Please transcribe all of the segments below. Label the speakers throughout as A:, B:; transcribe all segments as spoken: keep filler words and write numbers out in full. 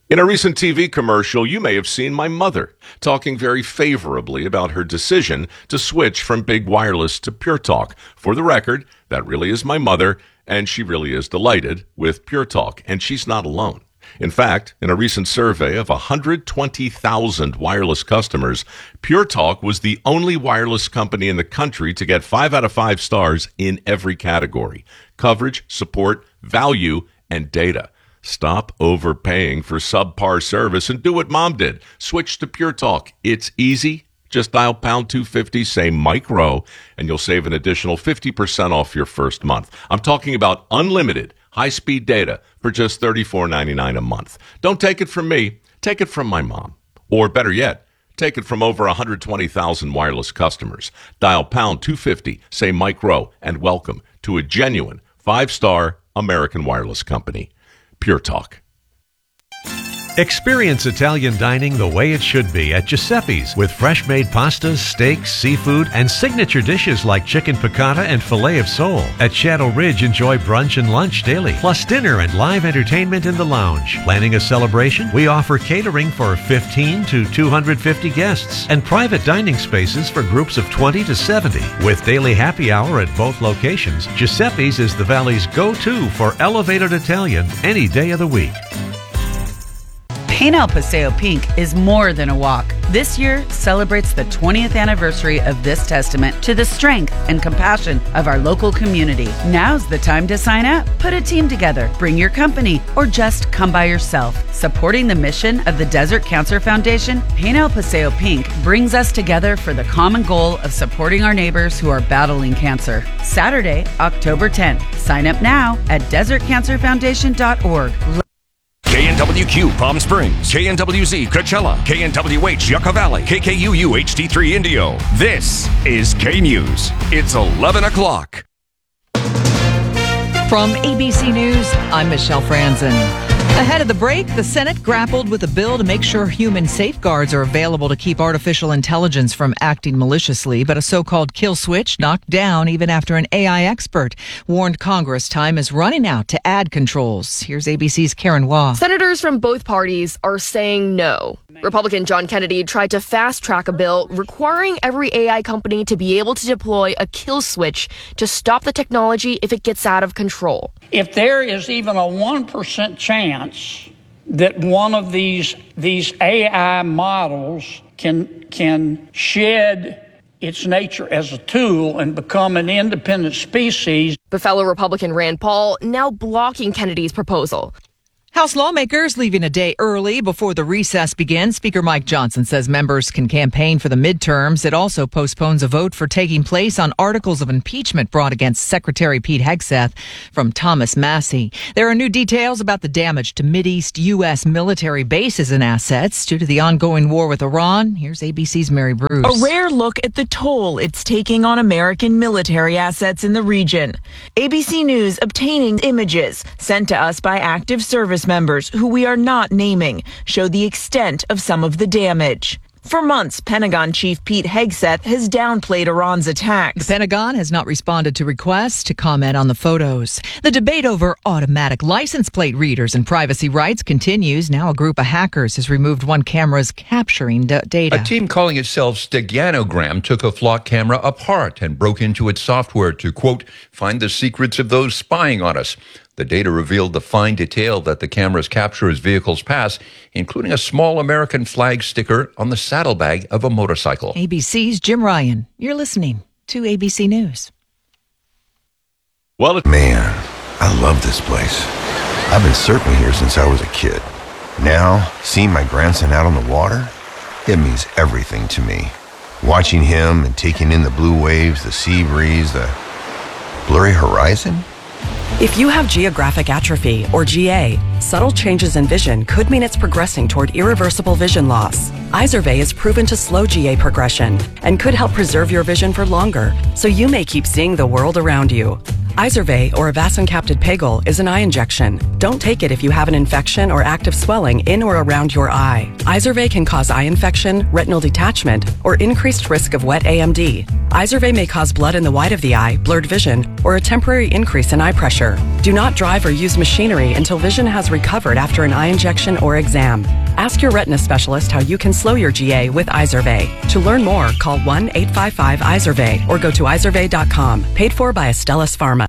A: In a recent T V commercial, you may have seen my mother talking very favorably about her decision to switch from big wireless to Pure Talk. For the record, that really is my mother, and she really is delighted with Pure Talk, and she's not alone. In fact, in a recent survey of one hundred twenty thousand wireless customers, Pure Talk was the only wireless company in the country to get five out of five stars in every category: coverage, support, value, and data. Stop overpaying for subpar service and do what Mom did. Switch to Pure Talk. It's easy. Just dial pound two fifty, say Mike Rowe, and you'll save an additional fifty percent off your first month. I'm talking about unlimited high-speed data for just thirty-four ninety-nine a month. Don't take it from me. Take it from my mom. Or better yet, take it from over one hundred twenty thousand wireless customers. Dial pound two fifty, say Mike Rowe, and welcome to a genuine five-star American wireless company. Pure Talk.
B: Experience Italian dining the way it should be at Giuseppe's with fresh-made pastas, steaks, seafood, and signature dishes like chicken piccata and filet of sole. At Shadow Ridge, enjoy brunch and lunch daily, plus dinner and live entertainment in the lounge. Planning a celebration? We offer catering for fifteen to two hundred fifty guests and private dining spaces for groups of twenty to seventy. With daily happy hour at both locations, Giuseppe's is the Valley's go-to for elevated Italian any day of the week.
C: Paint El Paseo Pink is more than a walk. This year celebrates the twentieth anniversary of this testament to the strength and compassion of our local community. Now's the time to sign up. Put a team together, bring your company, or just come by yourself. Supporting the mission of the Desert Cancer Foundation, Paint El Paseo Pink brings us together for the common goal of supporting our neighbors who are battling cancer. Saturday, October tenth. Sign up now at desert cancer foundation dot org.
D: K N W Q Palm Springs, K N W Z Coachella, K N W H Yucca Valley, K K U U H D three Indio. This is K News. It's eleven o'clock.
E: From A B C News, I'm Michelle Franzen. Ahead of the break, the Senate grappled with a bill to make sure human safeguards are available to keep artificial intelligence from acting maliciously, but a so-called kill switch knocked down even after an A I expert warned Congress time is running out to add controls. Here's A B C's Karen Waugh.
F: Senators from both parties are saying no. Republican John Kennedy tried to fast-track a bill requiring every A I company to be able to deploy a kill switch to stop the technology if it gets out of control.
G: If there is even a one percent chance that one of these these A I models can can shed its nature as a tool and become an independent species.
F: But fellow Republican Rand Paul now blocking Kennedy's proposal.
E: House lawmakers leaving a day early before the recess begins. Speaker Mike Johnson says members can campaign for the midterms. It also postpones a vote for taking place on articles of impeachment brought against Secretary Pete Hegseth from Thomas Massie. There are new details about the damage to Mideast U S military bases and assets due to the ongoing war with Iran. Here's A B C's Mary Bruce.
H: A rare look at the toll it's taking on American military assets in the region. A B C News obtaining images sent to us by active service members who we are not naming show the extent of some of the damage. For months, Pentagon Chief Pete Hegseth has downplayed Iran's attacks.
E: The Pentagon has not responded to requests to comment on the photos. The debate over automatic license plate readers and privacy rights continues. Now a group of hackers has removed one camera's capturing d- data.
I: A team calling itself Steganogram took a flock camera apart and broke into its software to, quote, find the secrets of those spying on us. The data revealed the fine detail that the cameras capture as vehicles pass, including a small American flag sticker on the saddlebag of a motorcycle.
E: A B C's Jim Ryan. You're listening to A B C News.
A: Well, it-
J: Man, I love this place. I've been surfing here since I was a kid. Now, seeing my grandson out on the water, it means everything to me. Watching him and taking in the blue waves, the sea breeze, the blurry horizon.
K: If you have geographic atrophy, or G A, subtle changes in vision could mean it's progressing toward irreversible vision loss. Izervay is proven to slow G A progression and could help preserve your vision for longer, so you may keep seeing the world around you. Izervay, or avacincaptad pegol, is an eye injection. Don't take it if you have an infection or active swelling in or around your eye. Izervay can cause eye infection, retinal detachment, or increased risk of wet A M D. Izervay may cause blood in the white of the eye, blurred vision, or a temporary increase in eye pressure. Do not drive or use machinery until vision has recovered after an eye injection or exam. Ask your retina specialist how you can slow your G A with Izervay. To learn more, call one eight five five Izervay or go to izervay dot com. Paid for by Astellas Pharma.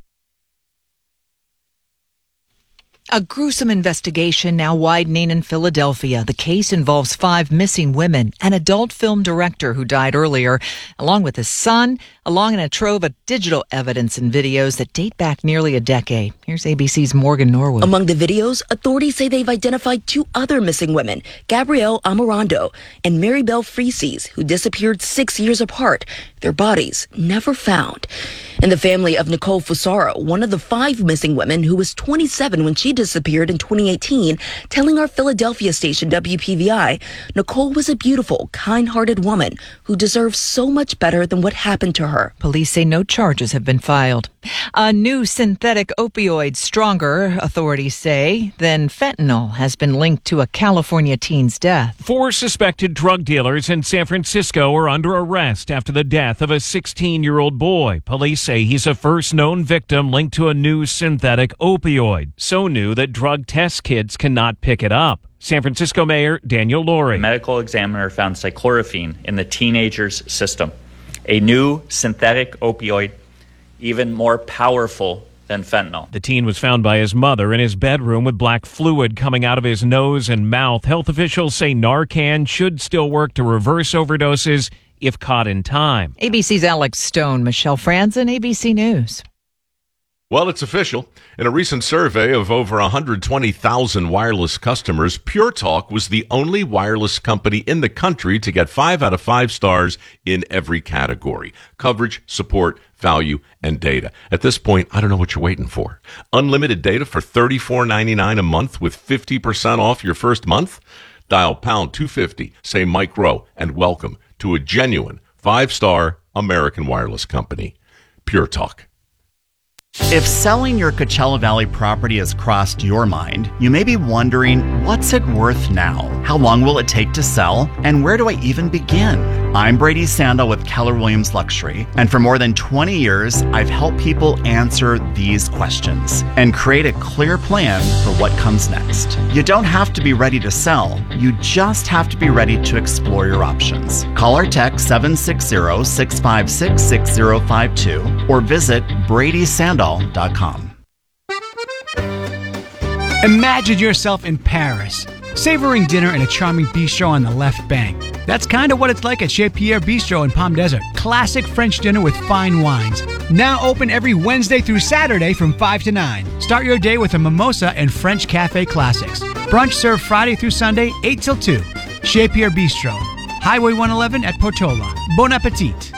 E: A gruesome investigation now widening in Philadelphia. The case involves five missing women, an adult film director who died earlier, along with his son, along in a trove of digital evidence and videos that date back nearly a decade. Here's A B C's Morgan Norwood.
L: Among the videos, authorities say they've identified two other missing women, Gabrielle Amorando and Mary Belle Freeses, who disappeared six years apart. Their bodies never found. And the family of Nicole Fusaro, one of the five missing women who was twenty-seven when she disappeared in twenty eighteen, telling our Philadelphia station W P V I, Nicole was a beautiful, kind-hearted woman who deserves so much better than what happened to her.
E: Police say no charges have been filed. A new synthetic opioid, stronger, authorities say, than fentanyl, has been linked to a California teen's death.
M: Four suspected drug dealers in San Francisco are under arrest after the death of a sixteen-year-old boy. Police say he's a first known victim linked to a new synthetic opioid, so new that drug test kits cannot pick it up. San Francisco Mayor Daniel Lurie.
N: A medical examiner found cyclorphine in the teenager's system, a new synthetic opioid, even more powerful than fentanyl.
M: The teen was found by his mother in his bedroom with black fluid coming out of his nose and mouth. Health officials say Narcan should still work to reverse overdoses if caught in time.
E: A B C's Alex Stone, Michelle Franzen, A B C News.
A: Well, it's official. In a recent survey of over one hundred twenty thousand wireless customers, Pure Talk was the only wireless company in the country to get five out of five stars in every category: coverage, support, value, and data. At this point, I don't know what you're waiting for. Unlimited data for thirty-four ninety-nine a month with fifty percent off your first month? Dial pound two fifty, say Mike Rowe, and welcome to a genuine five-star American wireless company, Pure Talk.
O: If selling your Coachella Valley property has crossed your mind, you may be wondering, what's it worth now? How long will it take to sell? And where do I even begin? I'm Brady Sandel with Keller Williams Luxury, and for more than twenty years, I've helped people answer these questions and create a clear plan for what comes next. You don't have to be ready to sell, you just have to be ready to explore your options. Call or text seven six zero, six five six, six zero five two or visit Brady Sandel dot com.
P: Imagine yourself in Paris, savoring dinner in a charming bistro on the left bank. That's kind of what it's like at Chez Pierre Bistro in Palm Desert. Classic French dinner with fine wines. Now open every Wednesday through Saturday from five to nine. Start your day with a mimosa and French cafe classics. Brunch served Friday through Sunday, eight till two. Chez Pierre Bistro, Highway one eleven at Portola. Bon appetit.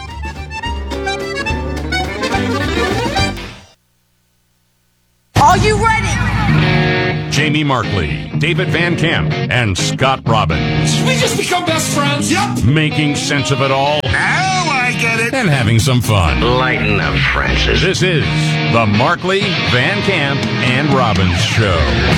Q: Are you ready?
D: Jamie Markley, David Van Camp, and Scott Robbins.
Q: We just become best friends. Yep.
D: Making sense of it all.
Q: Now I get it.
D: And having some fun.
Q: Lighten up, Francis.
D: This is the Markley, Van Camp, and Robbins Show.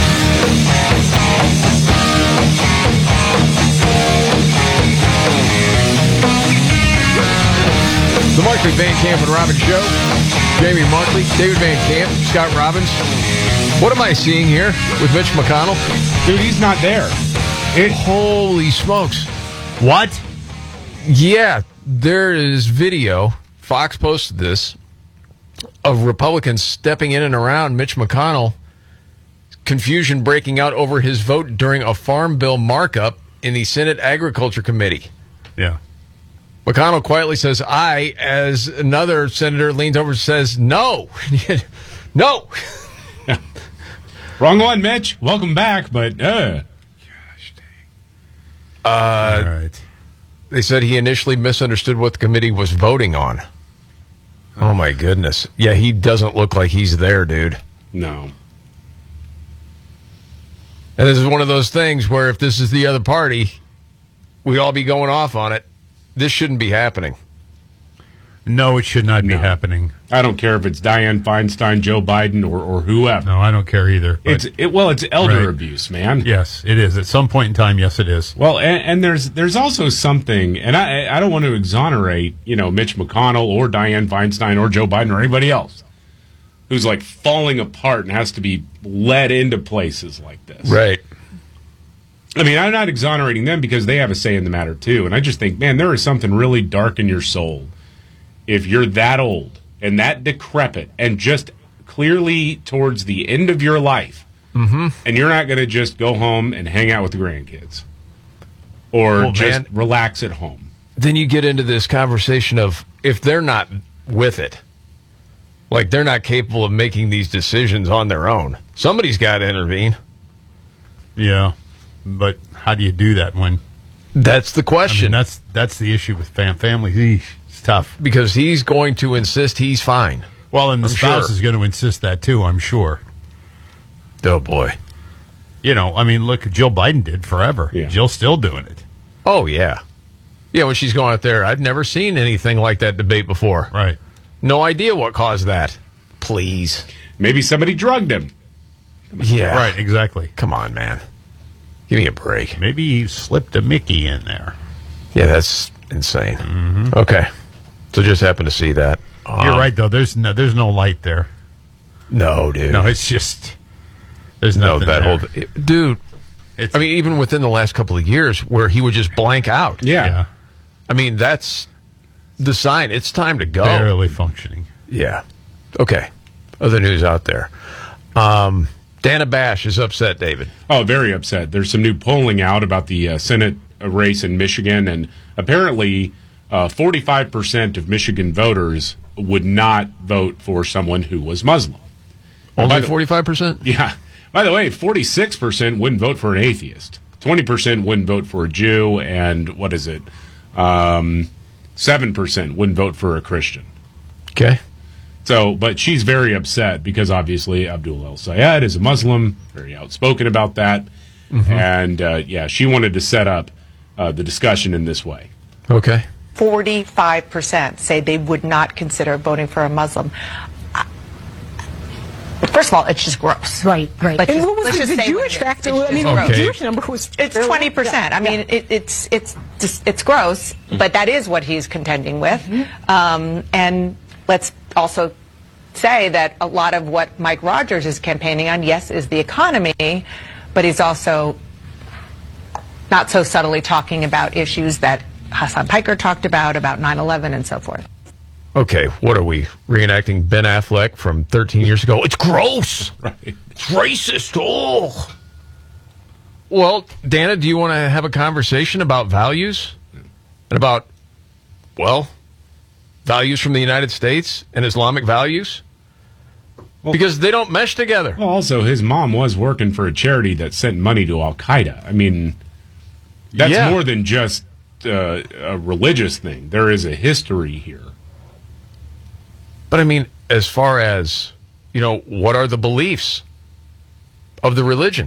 R: The Markley, Van Camp, and Robbins Show. Jamie Markley, David Van Camp, Scott Robbins. What am I seeing here with Mitch McConnell?
S: Dude, he's not there.
R: It, Holy smokes.
S: What?
R: Yeah, there is video. Fox posted this of Republicans stepping in and around Mitch McConnell. Confusion breaking out over his vote during a farm bill markup in the Senate Agriculture Committee.
S: Yeah.
R: McConnell quietly says, I, as another senator leans over and says, no. No.
S: Wrong one, Mitch. Welcome back, but, uh.
R: Gosh dang. Uh, All right. They said he initially misunderstood what the committee was voting on. Oh, my goodness. Yeah, he doesn't look like he's there, dude.
S: No.
R: And this is one of those things where if this is the other party, we'd all be going off on it. This shouldn't be happening.
T: No, it should not be
S: No.
T: happening.
S: I don't care if it's Dianne Feinstein, Joe Biden, or, or whoever.
T: No, I don't care either. but-
S: It's it, well, it's elder
T: Right.
S: abuse, man.
T: Yes, it is. At some point in time, yes, it is.
S: Well, and, and there's there's also something, and I I don't want to exonerate, you know, Mitch McConnell or Dianne Feinstein or Joe Biden or anybody else who's like falling apart and has to be led into places like this.
R: Right.
S: I mean, I'm not exonerating them because they have a say in the matter too. And I just think, man, there is something really dark in your soul if you're that old and that decrepit and just clearly towards the end of your life,
R: Mm-hmm.
S: and you're not going to just go home and hang out with the grandkids or
R: Well,
S: just
R: man.
S: relax at home.
R: Then you get into this conversation of if they're not with it, like they're not capable of making these decisions on their own, somebody's got to intervene.
T: Yeah, but how do you do that when?
R: That's the question.
T: I mean, that's that's the issue with fam- families. Eesh, it's tough
R: because he's going to insist he's fine.
T: Well, and the
R: I'm
T: spouse
R: sure.
T: is going to insist that too. I'm sure.
R: Oh boy.
T: You know, I mean, look, Jill Biden did forever.
S: Yeah.
T: Jill's still doing it.
R: Oh yeah, yeah. When she's going out there, I've never seen anything like that debate before.
T: Right.
R: No idea what caused that. Please.
S: Maybe somebody drugged him.
R: Yeah.
T: Right. Exactly.
R: Come on, man. Give me a break.
T: Maybe he slipped a Mickey in there.
R: Yeah, that's insane.
T: Mm-hmm.
R: Okay. So just happened to see that.
T: You're
R: Um,
T: right, though. There's no, there's no light there.
R: No, dude.
T: No, it's just there's
R: no
T: nothing
R: that
T: there.
R: whole dude.
T: It's,
R: I mean, even within the last couple of years, where he would just blank out.
S: Yeah.
T: yeah,
R: I mean, that's the sign. It's time to go.
T: barely functioning.
R: Yeah. Okay. Other news out there. Um, Dana Bash is upset, David.
S: Oh, very upset. There's some new polling out about the uh, Senate race in Michigan, and apparently uh, forty-five percent of Michigan voters would not vote for someone who was Muslim. And by
R: Only
S: the-
R: forty-five percent?
S: Yeah. By the way, forty-six percent wouldn't vote for an atheist. twenty percent wouldn't vote for a Jew, and what is it? Um, seven percent wouldn't vote for a Christian.
R: Okay.
S: So, but she's very upset because obviously Abdul El Sayed is a Muslim, very outspoken about that.
R: Mm-hmm.
S: And, uh, yeah, she wanted to set up uh, the discussion in this way.
R: Okay.
U: forty-five percent say they would not consider voting for a Muslim. I- First of all, it's just gross.
V: Right, right.
U: Let's
V: And
U: just,
V: what was
U: let's
V: the-
U: just
V: the
U: say what
V: Jewish
U: it is.
V: factor?
U: It's
V: I
U: just
V: mean,
U: gross.
V: the Jewish number was
U: It's
V: fairly-
U: twenty percent. I mean, it, it's it's just it's gross, but that is what he's contending with. Um, and let's also say that a lot of what Mike Rogers is campaigning on, yes, is the economy, but he's also not so subtly talking about issues that Hassan Piker talked about, about nine eleven and so forth.
R: Okay, what are we reenacting Ben Affleck from thirteen years ago? It's gross.
S: Right.
R: It's racist. Oh. Well, Dana, do you want to have a conversation about values and about, well, values from the United States and Islamic values? Because they don't mesh together.
S: Well, also, his mom was working for a charity that sent money to Al Qaeda. I mean, that's
R: Yeah.
S: more than just uh, a religious thing. There is a history here.
R: But I mean, as far as, you know, what are the beliefs of the religion?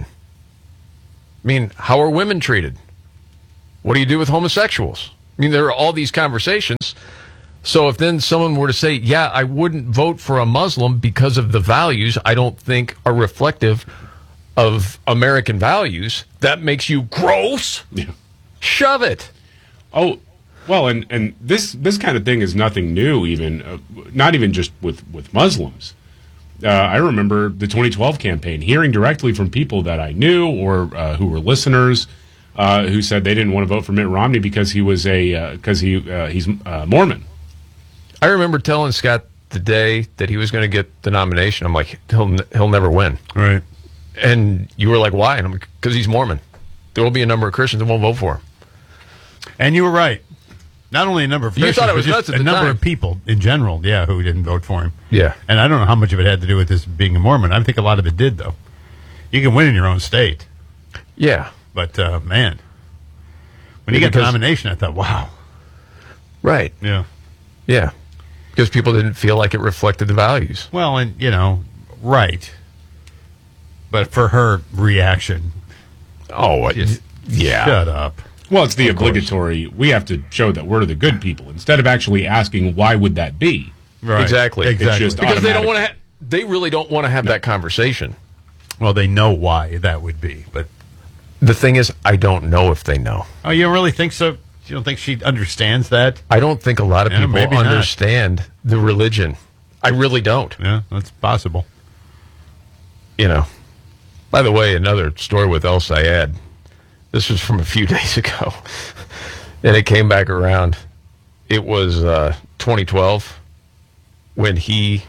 R: I mean, how are women treated? What do you do with homosexuals? I mean, there are all these conversations. So if then someone were to say, yeah, I wouldn't vote for a Muslim because of the values I don't think are reflective of American values, that makes you gross.
S: Yeah.
R: Shove it.
S: Oh, well, and, and this this kind of thing is nothing new, even uh, not even just with, with Muslims. Uh, I remember the twenty twelve campaign, hearing directly from people that I knew or uh, who were listeners uh, who said they didn't want to vote for Mitt Romney because he was a because he uh, he's uh, Mormon.
R: I remember telling Scott the day that he was going to get the nomination, I'm like, he'll he'll never win.
T: Right.
R: And you were like, why? And I'm like, because he's Mormon. There will be a number of Christians that won't vote for him.
T: And you were right. Not only a number of
R: You
T: Christians,
R: thought it was
T: but
R: nuts
T: just
R: at
T: a
R: the
T: number
R: time.
T: of people in general, yeah, who didn't vote for him.
R: Yeah.
T: And I don't know how much of it had to do with this being a Mormon. I think a lot of it did, though. You can win in your own state.
R: Yeah.
T: But, uh, man, when you
R: Yeah,
T: got the
R: because-
T: nomination, I thought, wow.
R: Right.
T: Yeah.
R: Yeah. Because people didn't feel like it reflected the values.
T: Well, and, you know, right. But for her reaction,
R: Oh, what?
T: just
R: yeah.
T: shut up.
S: Well, it's the
R: Of course.
S: obligatory. We have to show that we're the good people instead of actually asking why would that be.
T: Right.
R: Exactly.
S: It's just
R: because they don't
S: automatic.
R: want to. Ha- they really don't want to have that conversation.
T: Well, they know why that would be, but
R: The thing is, I don't know if they know.
T: oh, you don't really think so? You don't think she understands that?
R: I don't think a lot of
T: Yeah,
R: people
T: maybe not.
R: understand the religion. I really don't.
T: Yeah, that's possible.
R: You know. By the way, another story with El Sayed. This was from a few days ago, and it came back around. It was uh, twenty twelve when he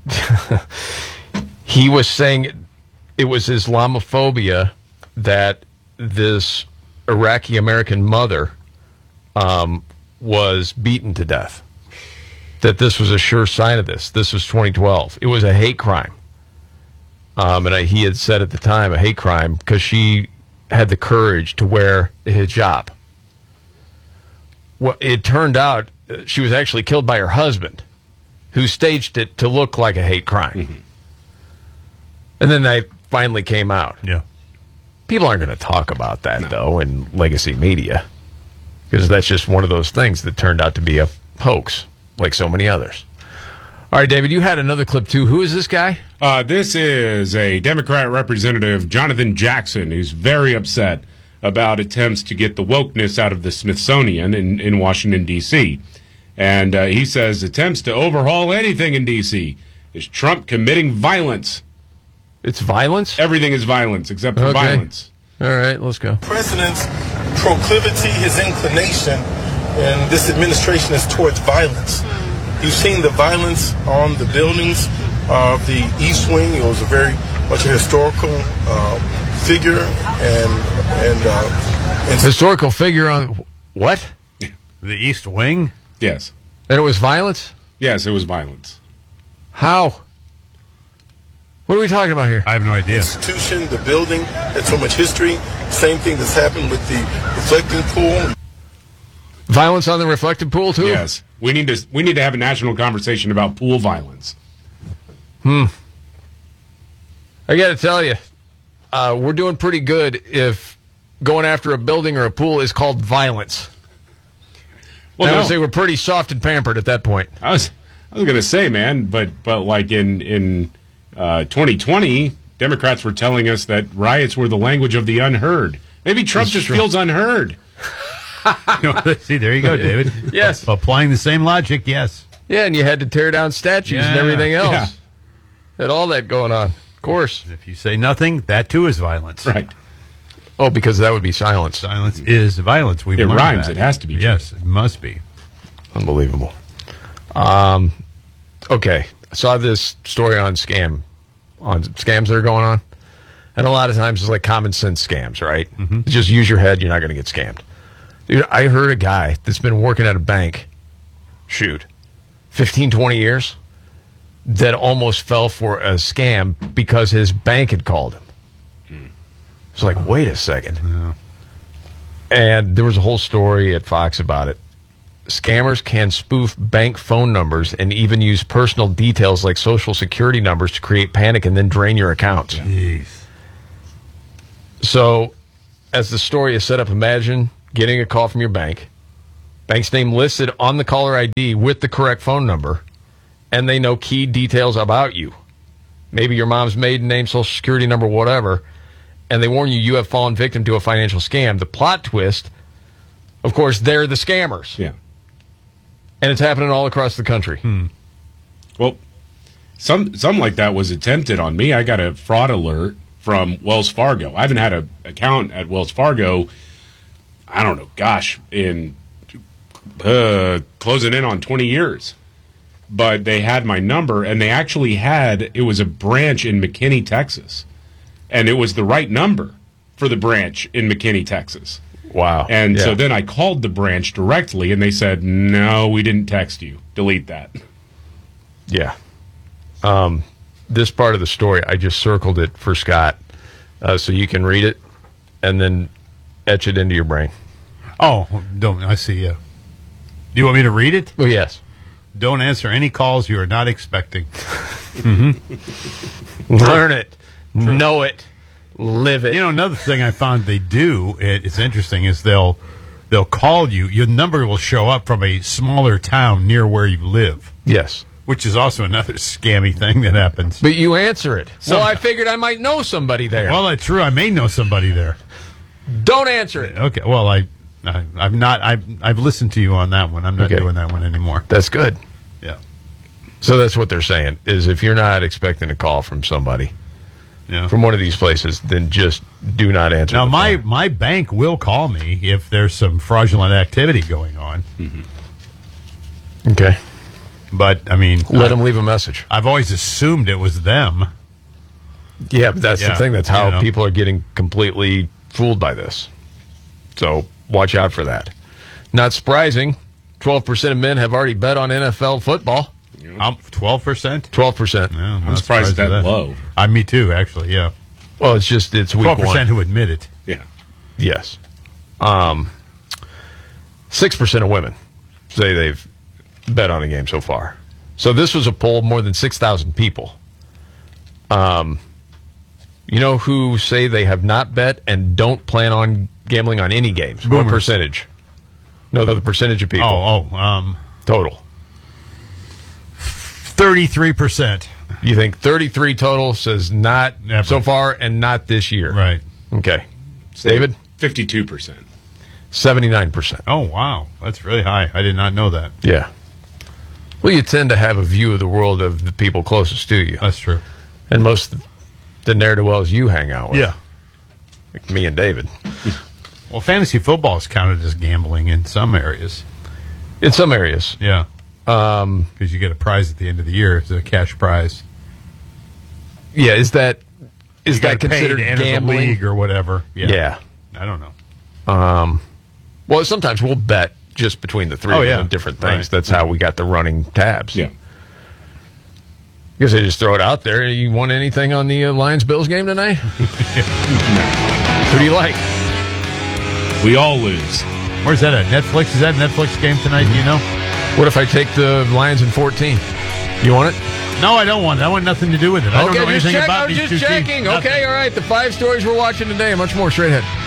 R: he was saying it was Islamophobia that this Iraqi American mother um, was beaten to death. That this was a sure sign of this. This was twenty twelve. It was a hate crime. Um, and I, he had said at the time a hate crime because she had the courage to wear a hijab. Well, it turned out uh, she was actually killed by her husband, who staged it to look like a hate crime.
S: Mm-hmm.
R: And then they finally came out.
T: Yeah.
R: People aren't going to talk about that, no. though, in legacy media, because that's just one of those things that turned out to be a hoax, like so many others. All right, David, you had another clip, too. Who is this guy?
S: Uh, this is a Democrat representative, Jonathan Jackson, who's very upset about attempts to get the wokeness out of the Smithsonian in, in Washington, D C And uh, he says attempts to overhaul anything in D C is Trump committing violence.
R: It's violence?
S: Everything is violence except for
R: Okay.
S: violence.
R: All right, let's go.
B: President's proclivity, his inclination in this administration is towards violence. You've seen the violence on the buildings of the East Wing. It was a very much a historical uh, figure and and, uh, and
R: Historical figure on what?
T: The East Wing?
S: Yes.
R: And it was violence?
S: Yes, it was violence.
R: How? What are we talking about here?
T: I have no idea.
B: institution, the building had so much history. Same thing that's happened with the reflecting pool.
R: Violence on the reflective pool, too?
S: Yes. We need to we need to have a national conversation about pool violence.
R: Hmm. I got to tell you, uh, we're doing pretty good if going after a building or a pool is called violence.
S: Well,
R: I would
S: no.
R: say we're pretty soft and pampered at that point.
S: I was I was going to say, man, but but like in in uh, twenty twenty, Democrats were telling us that riots were the language of the unheard. Maybe Trump
R: That's
S: just
R: true.
S: feels unheard.
T: See, there you go, David.
R: Yes.
T: Applying the same logic, yes.
R: Yeah, and you had to tear down statues and
T: Yeah.
R: everything else.
S: Yeah.
R: Had all that going on. Of course.
T: If you say nothing, that too is violence.
S: Right.
R: Oh, because that would be silence.
T: Silence is violence. We've
S: It
T: learned
S: rhymes.
T: that.
S: It has to be.
T: Yes, it must be.
R: Unbelievable. Um, okay. I saw this story on scam, on scams that are going on. And a lot of times it's like common sense scams, right?
T: Mm-hmm.
R: Just use your head, you're not going to get scammed. Dude, I heard a guy that's been working at a bank, shoot, fifteen, twenty years, that almost fell for a scam because his bank had called him. It's like, wait a second.
T: Yeah.
R: And there was a whole story at Fox about it. Scammers can spoof bank phone numbers and even use personal details like social security numbers to create panic and then drain your accounts.
T: Jeez.
R: So, as the story is set up, imagine getting a call from your bank, bank's name listed on the caller I D with the correct phone number, and they know key details about you. Maybe your mom's maiden name, social security number, whatever, and they warn you you have fallen victim to a financial scam. The plot twist, of course, they're the scammers.
S: Yeah.
R: And it's happening all across the country.
T: Hmm.
S: Well, some something like that was attempted on me. I got a fraud alert from Wells Fargo. I haven't had an account at Wells Fargo, I don't know, gosh, in uh, closing in on twenty years. But they had my number, and they actually had, it was a branch in McKinney, Texas. And it was the right number for the branch in McKinney, Texas.
R: Wow.
S: And
R: Yeah.
S: so then I called the branch directly, and they said, no, we didn't text you. Delete that.
R: Yeah. Um, this part of the story, I just circled it for Scott uh, so you can read it and then etch it into your brain.
T: Oh, don't I see? Yeah. Do you want me to read it?
R: Oh, yes.
T: Don't answer any calls you are not expecting.
R: Mm-hmm. Learn it. Know it. Live it.
T: You know, another thing I found they do, it, it's interesting, is they'll they'll call you. Your number will show up from a smaller town near where you live.
R: Yes.
T: Which is also another scammy thing that happens.
R: But you answer it.
T: So
R: well, I figured I might know somebody there.
T: Well, that's true. I may know somebody there.
R: Don't answer it.
T: Okay. Well, I, I I've not. I've I've listened to you on that one. I'm not
R: Okay.
T: doing that one anymore.
R: That's good.
T: Yeah.
R: So that's what they're saying, is if you're not expecting a call from somebody,
T: yeah.
R: from one of these places, then just do not answer
T: Now,
R: the
T: my,
R: phone.
T: my bank will call me if there's some fraudulent activity going on.
S: Mm-hmm.
R: Okay.
T: But, I mean...
R: Let
T: I,
R: them leave a message.
T: I've always assumed it was them.
R: Yeah, but that's
T: Yeah,
R: the thing. That's how
T: you know.
R: people are getting completely fooled by this. So watch out for that. Not surprising, twelve percent of men have already bet on N F L football.
T: Um, twelve percent?
R: twelve percent.
T: Yeah,
S: I'm surprised it's that,
T: at
S: low.
T: Uh, me too, actually, yeah.
R: Well, it's just, it's week
T: twelve percent
R: one.
T: who admit it.
S: Yeah.
R: Yes. Um, six percent of women say they've bet on a game so far. So this was a poll of more than six thousand people. Um, you know who say they have not bet and don't plan on gambling on any games?
T: Boomers.
R: What percentage? No, the percentage of people.
T: Oh, oh, um...
R: Total.
T: thirty-three percent.
R: You think thirty-three total says not
T: Never.
R: so far and not this year?
T: Right.
R: Okay. David?
S: fifty-two percent.
R: seventy-nine percent.
T: Oh, wow. That's really high. I did not know that.
R: Yeah. Well, you tend to have a view of the world of the people closest to you.
T: That's true.
R: And most of the ne'er-do-wells you hang out with.
T: Yeah.
R: Like me and David.
T: Well, fantasy football is counted as gambling in some areas.
R: In some areas.
T: Yeah.
R: Um,
T: because you get a prize at the end of the year. It's a cash prize.
R: Yeah, is that is
T: You gotta
R: that
T: pay
R: considered
T: to enter the
R: gambling?
T: league or whatever? Yeah.
R: Yeah.
T: I don't know.
R: Um, well, sometimes we'll bet just between the three
T: Oh,
R: of
T: yeah.
R: them different things.
T: Right.
R: That's how we got the running tabs.
S: Yeah.
R: Guess they just throw it out there. You want anything on the uh, Lions-Bills game tonight? Who do you like?
S: We all lose.
T: Where's that at? Netflix? Is that a Netflix game tonight? Do you know?
R: What if I take the Lions in fourteen? You want it?
T: No, I don't want it. I want nothing to do with it. I
R: okay,
T: don't know
R: just
T: anything
R: check,
T: about
R: I was
T: these
R: just
T: two teams.
R: checking.
T: Nothing.
R: Okay, all right. The five stories we're watching today and much more straight ahead.